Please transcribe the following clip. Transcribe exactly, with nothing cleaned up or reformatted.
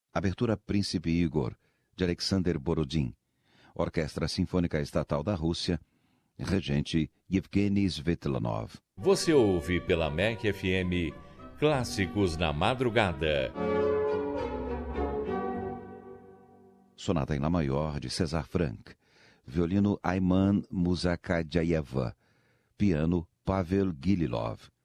Abertura Príncipe Igor, de Alexander Borodin. Orquestra Sinfônica Estatal da Rússia, regente Yevgeny Svetlanov. Você ouve pela M E C F M Clássicos na Madrugada. Sonata em Lá maior, de César Franck. Violino Ayman Musakadjayeva. Piano Pavel Gililov.